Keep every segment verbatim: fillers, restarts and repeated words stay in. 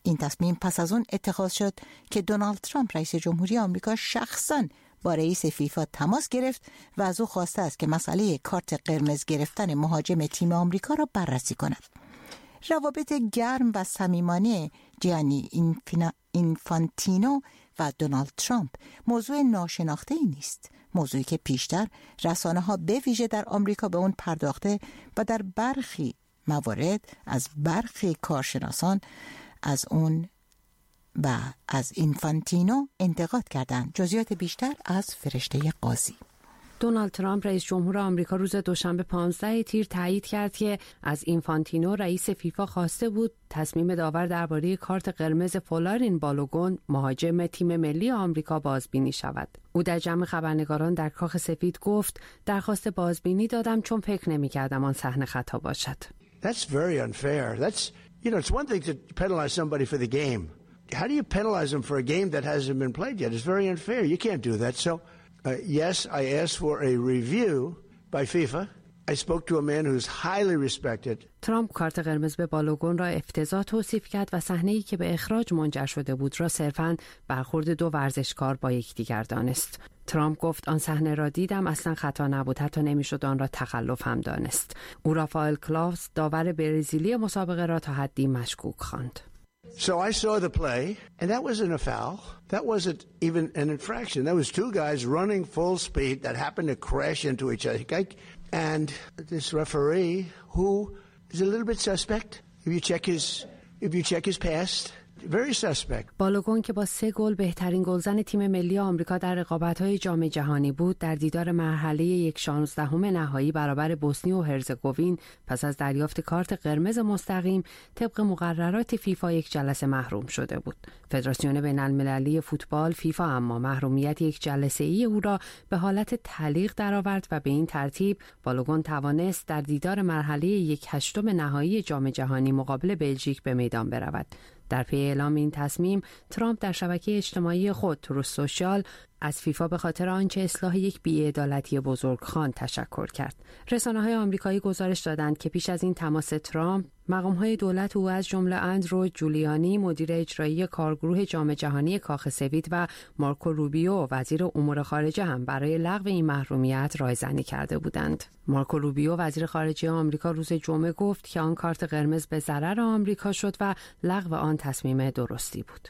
این تصمیم پس از اون اتخاذ شد که دونالد ترامپ رئیس جمهوری آمریکا شخصاً با رئیس فیفا تماس گرفت و از او خواسته است که مسئله کارت قرمز گرفتن مهاجم تیم آمریکا را بررسی کند. روابط گرم و صمیمانه جیانی اینفانتینو و دونالد ترامپ موضوع ناشناخته‌ای نیست، موضوعی که پیشتر رسانه‌ها به ویژه در آمریکا به اون پرداخته و در برخی موارد از برخی کارشناسان از اون و از اینفانتینو انتقاد کردند. جزئیات بیشتر از فرشته قاضی. دونالد ترامپ رئیس جمهور آمریکا روز دوشنبه پانزده تیر تایید کرد که از اینفانتینو رئیس فیفا خواسته بود تصمیم داور درباره کارت قرمز فلورین بالوگون مهاجم تیم ملی آمریکا بازبینی شود. او در جمع خبرنگاران در کاخ سفید گفت درخواست بازبینی دادم چون فکر نمی‌کردم آن صحنه خطا باشد. That's very unfair. That's you know it's one thing to penalize somebody for the game. How do you penalize them for a game that hasn't been played yet? It's very unfair. You can't do that. So Uh, yes, I asked for a review by FIFA. I spoke to a man who's highly respected. ترامپ کارت قرمز به بالوگون را افتضاح توصیف کرد و صحنه‌ای که به اخراج منجر شده بود را صرفاً برخورد دو ورزشکار با یکدیگر دانست. ترامپ گفت آن صحنه را دیدم، اصلا خطا نبود، حتی نمیشد آن را تخلف هم دانست. او رافائل کلاوس داور برزیلی مسابقه را تا حدی مشکوک خواند. So I saw the play, and that wasn't a foul. That wasn't even an infraction. That was two guys running full speed that happened to crash into each other. And this referee, who is a little bit suspect, if you check his, if you check his past, very suspect. بالوگون که با سه گل بهترین گلزن تیم ملی آمریکا در رقابت‌های جام جهانی بود، در دیدار مرحله یک شانزدهم نهایی برابر بوسنی و هرزگوین پس از دریافت کارت قرمز مستقیم طبق مقررات فیفا یک جلسه محروم شده بود. فدراسیون بین‌المللی فوتبال فیفا اما محرومیت یک جلسه‌ای او را به حالت تعلیق درآورد و به این ترتیب بالوگون توانست در دیدار مرحله یک هشتم نهایی جام جهانی مقابل بلژیک به میدان برود. در پی اعلام این تصمیم، ترامپ در شبکه اجتماعی خود تروث سوشال از فیفا به خاطر آنچه اصلاح یک بی‌عدالتی بزرگخوان تشکر کرد. رسانه‌های آمریکایی گزارش دادند که پیش از این تماس ترامپ، مقام‌های دولت او از جمله اندرو جولیانی مدیر اجرایی کارگروه جام جهانی کاخ سفید و مارکو روبیو وزیر امور خارجه هم برای لغو این محرومیت رایزنی کرده بودند. مارکو روبیو وزیر خارجه آمریکا روز جمعه گفت که آن کارت قرمز به ضرر آمریکا شد و لغو آن تصمیم درستی بود.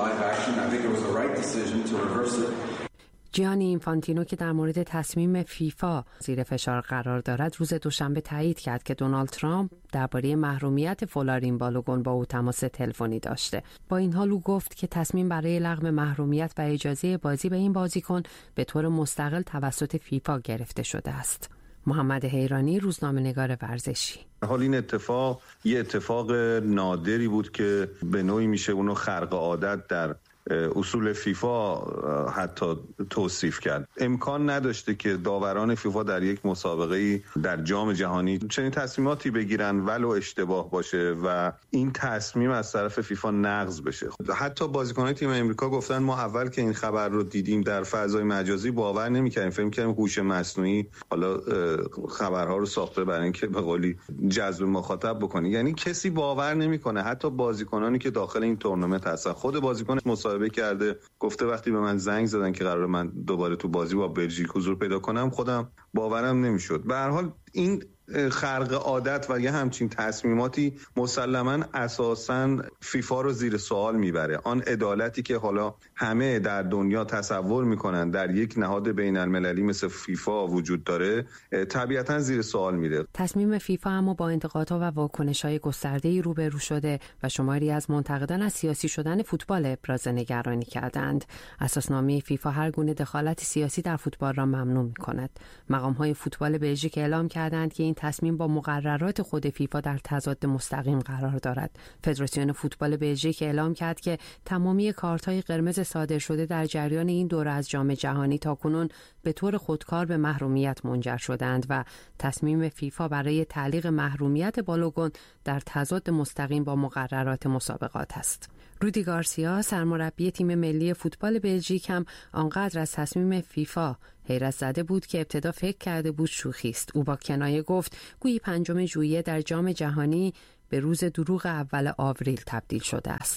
جیانی اینفانتینو که در مورد تصمیم فیفا زیر فشار قرار دارد روز دوشنبه تایید کرد که دونالد ترامپ درباره محرومیت فلورین بالوگون با او تماس تلفنی داشته. با این حال او گفت که تصمیم برای لغو محرومیت و اجازه بازی به این بازیکن به طور مستقل توسط فیفا گرفته شده است. محمد حیرانی، روزنامه‌نگار ورزشی. حال این اتفاق یه اتفاق نادری بود که به نوعی میشه اونو خرق عادت در اصول فیفا حتی توصیف کرد. امکان نداشته که داوران فیفا در یک مسابقه در جام جهانی چنین تصمیماتی بگیرن ولو اشتباه باشه و این تصمیم از طرف فیفا نقض بشه. حتی بازیکنان تیم امریکا گفتن ما اول که این خبر رو دیدیم در فضای مجازی باور نمی‌کردیم، فکر می‌کردیم هوش مصنوعی حالا خبرها رو ساخته برای اینکه به قولی جذب مخاطب بکنه. یعنی کسی باور نمی‌کنه، حتی بازیکنانی که داخل این تورنمنت هستن. خود بازیکن مصاحبه کرده گفته وقتی به من زنگ زدن که قراره من دوباره تو بازی با بلژیک حضور پیدا کنم خودم باورم نمیشد. به هر حال این خرق عادت و یه همچین تصمیماتی مسلماً اساساً فیفا رو زیر سوال میبره. آن عدالتی که حالا همه در دنیا تصور میکنن در یک نهاد بین المللی مثل فیفا وجود داره طبیعتاً زیر سوال میره. تصمیم فیفا اما با انتقادها و واکنش‌های گسترده‌ای روبرو شده و شماری از منتقدان از سیاسی شدن فوتبال ابراز نگرانی کردند. اساسنامه فیفا هر گونه دخالت سیاسی در فوتبال را ممنوع می‌کند. مقام‌های فوتبال بلژیک اعلام کردند که این تصمیم با مقررات خود فیفا در تضاد مستقیم قرار دارد. فدراسیون فوتبال بلژیک اعلام کرد که تمامی کارت‌های قرمز صادر شده در جریان این دوره از جام جهانی تاکنون به طور خودکار به محرومیت منجر شدند و تصمیم فیفا برای تعلیق محرومیت بالوگون در تضاد مستقیم با مقررات مسابقات است. رودی گارسیا سرمربی تیم ملی فوتبال بلژیک هم آنقدر از تصمیم فیفا حیرت زده بود که ابتدا فکر کرده بود شوخی است. او با کنایه گفت گویی پنجم ژوئیه در جام جهانی به روز دروغ اول آوریل تبدیل شده است.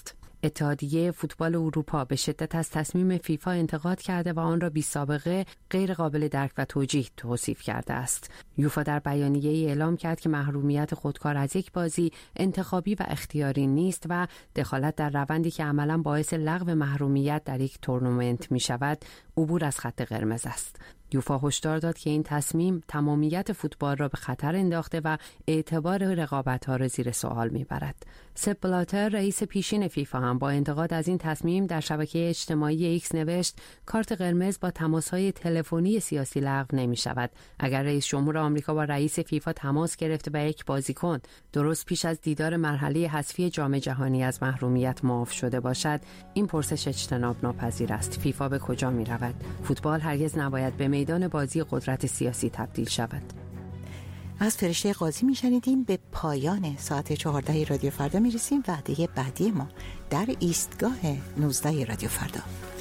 اتحادیه فوتبال اروپا به شدت از تصمیم فیفا انتقاد کرده و آن را بی سابقه، غیر قابل درک و توجیه توصیف کرده است. یوفا در بیانیه‌ای اعلام کرد که محرومیت خودکار از یک بازی انتخابی و اختیاری نیست و دخالت در روندی که عملاً باعث لغو محرومیت در یک تورنمنت می شود، عبور از خط قرمز است. یوفا هشدار داد که این تصمیم تمامیت فوتبال را به خطر انداخته و اعتبار رقابت‌ها را زیر سوال می‌برد. سپ بلاتر، رئیس پیشین فیفا، هم با انتقاد از این تصمیم در شبکه اجتماعی ایکس نوشت: کارت قرمز با تماس‌های تلفنی سیاسی لغو نمی‌شود. اگر رئیس جمهور آمریکا با رئیس فیفا تماس گرفته و یک بازیکن درست پیش از دیدار مرحله حذفی جام جهانی از محرومیت معاف شده باشد، این پرسش اجتناب ناپذیر است. فیفا به کجا می‌رود؟ فوتبال هرگز نباید به میدان بازی قدرت سیاسی تبدیل شود. از فرشته قاضی میشنیدیم. به پایان ساعت چهارده رادیو فردا میرسیم. وعده بعدی ما در ایستگاه نوزده رادیو فردا.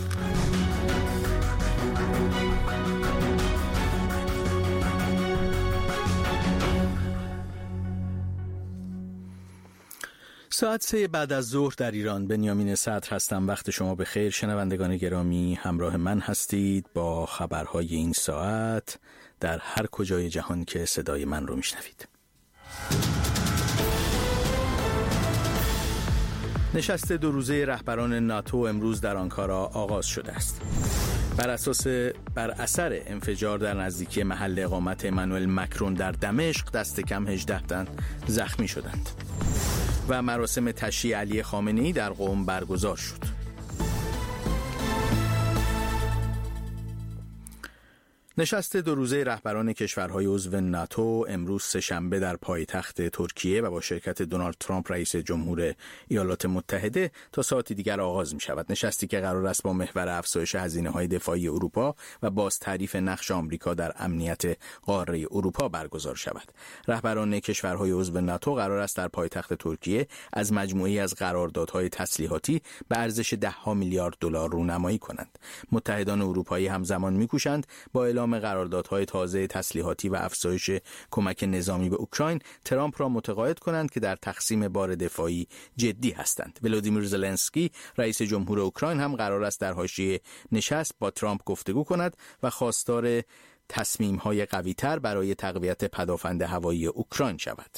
ساعت سه بعد از ظهر در ایران. بنیامین صدر هستم. وقت شما به خیر شنوندگان گرامی. همراه من هستید با خبرهای این ساعت در هر کجای جهان که صدای من رو میشنوید. نشست دو روزه رهبران ناتو امروز در آنکارا آغاز شده است. بر اساس بر اثر انفجار در نزدیکی محل اقامت امانوئل مکرون در دمشق دست کم هجده تن زخمی شدند و مراسم تشییع علی خامنه‌ای در قم برگزار شد. نشست دو روزه رهبران کشورهای عضو ناتو امروز سه‌شنبه در پایتخت ترکیه و با شرکت دونالد ترامپ رئیس جمهور ایالات متحده تا ساعتی دیگر آغاز می شود. نشستی که قرار است با محور افزایش هزینه‌های دفاعی اروپا و باز تعریف نقش آمریکا در امنیت قاره اروپا برگزار شود. رهبران کشورهای عضو ناتو قرار است در پایتخت ترکیه از مجموعه‌ای از قراردادهای تسلیحاتی به ارزش ده ها میلیارد دلار رونمایی کنند. متحدان اروپایی همزمان می‌کوشند با اعلام قراردادهای تازه تسلیحاتی و افزایش کمک نظامی به اوکراین ترامپ را متقاعد کنند که در تقسیم بار دفاعی جدی هستند. ولودیمیر زلنسکی رئیس جمهور اوکراین هم قرار است در حاشیه نشست با ترامپ گفتگو کند و خواستار تصمیم‌های قوی‌تر برای تقویت پدافند هوایی اوکراین شود.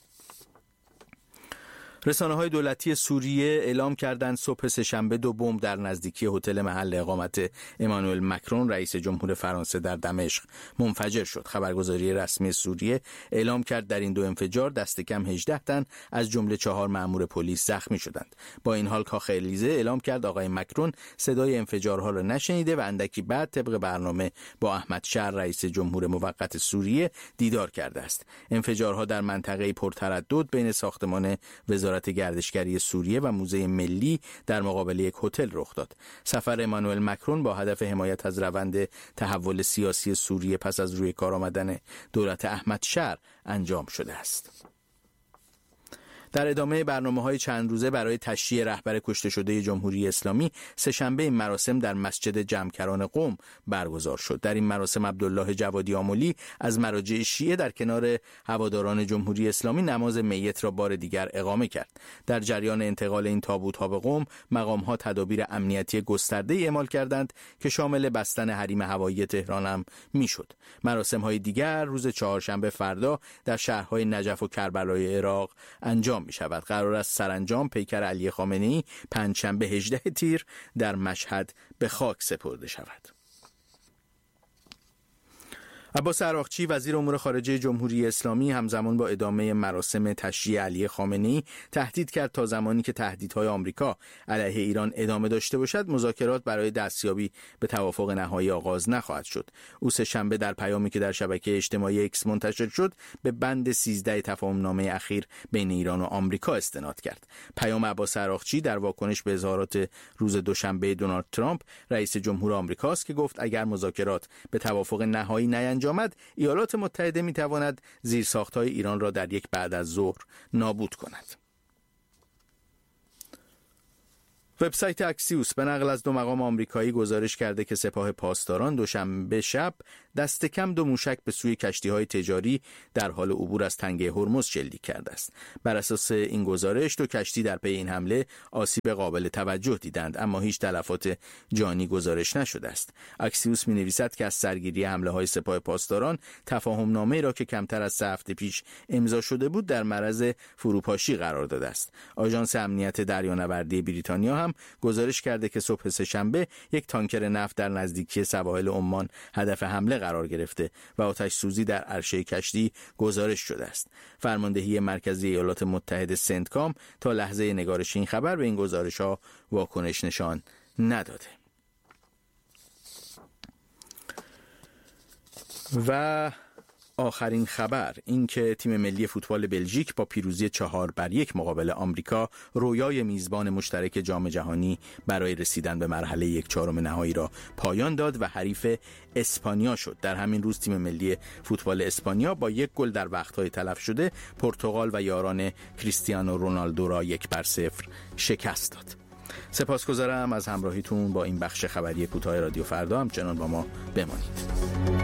رسانه‌های دولتی سوریه اعلام کردند صبح سه‌شنبه دو بمب در نزدیکی هتل محل اقامت امانوئل مکرون رئیس جمهور فرانسه در دمشق منفجر شد. خبرگزاری رسمی سوریه اعلام کرد در این دو انفجار دست کم هجده تن از جمله چهار مأمور پلیس زخمی شدند. با این حال کاخ الیزه اعلام کرد آقای مکرون صدای انفجارها را نشنیده و اندکی بعد طبق برنامه با احمد شهر رئیس جمهور موقت سوریه دیدار کرده است. انفجارها در منطقه پرتردد بین ساختمان وزارت وزارت گردشگری سوریه و موزه ملی در مقابل یک هتل رخ داد. سفر امانوئل مکرون با هدف حمایت از روند تحول سیاسی سوریه پس از روی کار آمدن دولت احمد شهر انجام شده است. در ادامه برنامه‌های چند روزه برای تشییع رهبر کشته شده جمهوری اسلامی سه‌شنبه این مراسم در مسجد جمکران قم برگزار شد. در این مراسم عبدالله جوادی آملی از مراجع شیعه در کنار هواداران جمهوری اسلامی نماز میت را بار دیگر اقامه کرد. در جریان انتقال این تابوت‌ها به قم مقام‌ها تدابیر امنیتی گسترده‌ای اعمال کردند که شامل بستن حریم هوایی تهران هم میشد. مراسم‌های دیگر روز چهارشنبه فردا در شهرهای نجف و کربلای عراق انجام می شود. قرار است سرانجام پیکر علی خامنه‌ای پنجشنبه هجدهم تیر در مشهد به خاک سپرده شود. عباس عراقچی وزیر امور خارجه جمهوری اسلامی همزمان با ادامه مراسم تشییع علی خامنه‌ای تهدید کرد تا زمانی که تهدیدهای آمریکا علیه ایران ادامه داشته باشد مذاکرات برای دستیابی به توافق نهایی آغاز نخواهد شد. او سه شنبه در پیامی که در شبکه اجتماعی ایکس منتشر شد به بند سیزده تفاهم‌نامه اخیر بین ایران و آمریکا استناد کرد. پیام عباس عراقچی در واکنش به اظهارات روز دوشنبه دونالد ترامپ رئیس جمهور آمریکاست که گفت اگر مذاکرات به توافق نهایی نیاید انجامد ایالات متحده میتواند زیرساخت‌های ایران را در یک بعد از ظهر نابود کند. وبسایت اکسیوس به نقل از دو مقام آمریکایی گزارش کرده که سپاه پاسداران دوشنبه شب دست کم دو موشک به سوی کشتی‌های تجاری در حال عبور از تنگه هرمز شلیک کرده است. بر اساس این گزارش دو کشتی در پی این حمله آسیب قابل توجه دیدند، اما هیچ تلفات جانی گزارش نشده است. اکسیوس می‌نویسد که از سرگیری حمله‌های سپاه پاسداران تفاهم‌نامه‌ای را که کمتر از سه هفته پیش امضا شده بود در معرض فروپاشی قرار داده است. آژانس امنیت دریانوردی بریتانیا هم گزارش کرده که صبح سه‌شنبه یک تانکر نفت در نزدیکی سواحل عمان هدف حمله قرار گرفته و آتش سوزی در عرشه کشتی گزارش شده است. فرماندهی مرکزی ایالات متحده سنتکام تا لحظه نگارش این خبر به این گزارش‌ها واکنش نشان نداده. و آخرین خبر این که تیم ملی فوتبال بلژیک با پیروزی چهار بر یک مقابل آمریکا رویای میزبان مشترک جام جهانی برای رسیدن به مرحله یک چهارم نهایی را پایان داد و حریف اسپانیا شد. در همین روز تیم ملی فوتبال اسپانیا با یک گل در وقت‌های تلف شده پرتغال و یاران کریستیانو رونالدو را یک بر صفر شکست داد. سپاسگزارم از همراهیتون با این بخش خبری کوتاه رادیو فردا. همچنان با ما بمانید.